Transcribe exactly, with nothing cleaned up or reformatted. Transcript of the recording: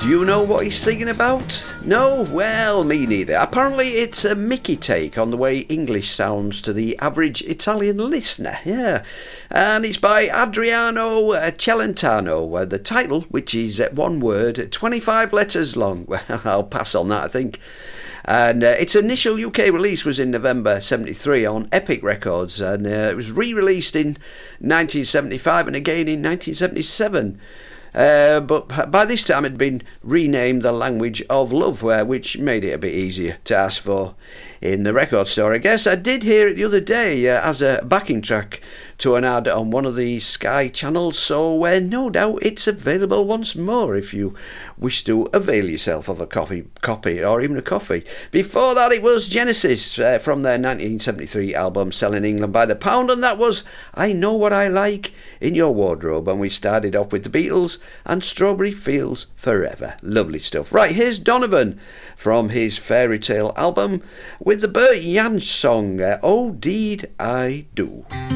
Do you know what he's singing about? No? Well, me neither. Apparently it's a Mickey take on the way English sounds to the average Italian listener, yeah. And it's by Adriano Celentano. Uh, the title, which is uh, one word, twenty-five letters long. Well, I'll pass on that, I think. And uh, its initial U K release was in November seventy-three on Epic Records, and uh, it was re-released in nineteen seventy-five and again in nineteen seventy-seven. Uh, but by this time it had been renamed The Language of Love, uh, which made it a bit easier to ask for in the record store, I guess. I did hear it the other day uh, as a backing track to an ad on one of the Sky channels, so uh, no doubt it's available once more if you wish to avail yourself of a copy, copy or even a coffee. Before that it was Genesis uh, from their nineteen seventy-three album Selling England by the Pound, and that was I Know What I Like in Your Wardrobe, and we started off with the Beatles and Strawberry Fields Forever. Lovely stuff. Right, here's Donovan from his Fairy Tale album with the Bert Jansch song uh, Oh Deed I Do.